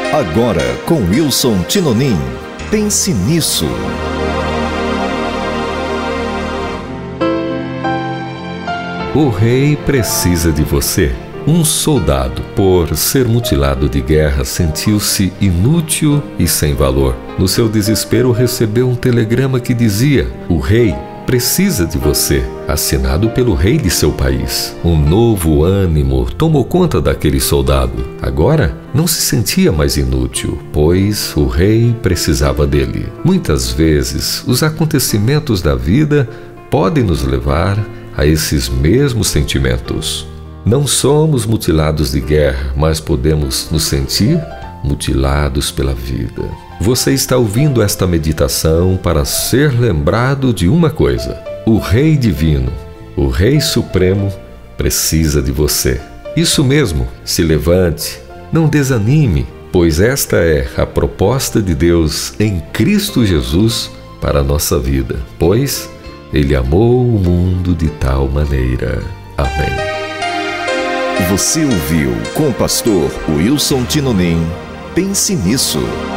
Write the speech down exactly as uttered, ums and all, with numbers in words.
Agora com Wilson Tinonim. Pense nisso. O rei precisa de você. Um soldado, por ser mutilado de guerra, sentiu-se inútil e sem valor. No seu desespero, recebeu um telegrama que dizia: o rei precisa de você, assinado pelo rei de seu país. Um novo ânimo tomou conta daquele soldado. Agora, não se sentia mais inútil, pois o rei precisava dele. Muitas vezes, os acontecimentos da vida podem nos levar a esses mesmos sentimentos. Não somos mutilados de guerra, mas podemos nos sentir mutilados pela vida. Você está ouvindo esta meditação para ser lembrado de uma coisa: o Rei Divino, o Rei Supremo, precisa de você. Isso mesmo, se levante, não desanime, pois esta é a proposta de Deus em Cristo Jesus para a nossa vida, pois Ele amou o mundo de tal maneira. Amém. Você ouviu com o pastor Wilson Tinonim. Pense nisso.